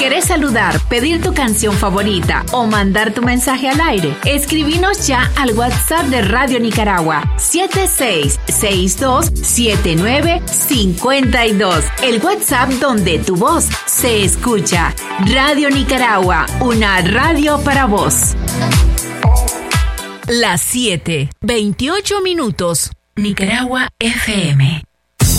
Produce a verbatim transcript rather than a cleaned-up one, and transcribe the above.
¿Querés saludar, pedir tu canción favorita o mandar tu mensaje al aire? Escribinos ya al WhatsApp de Radio Nicaragua siete seis seis dos siete nueve cinco dos. El WhatsApp donde tu voz se escucha. Radio Nicaragua, una radio para vos. Las siete, veintiocho minutos. Nicaragua F M.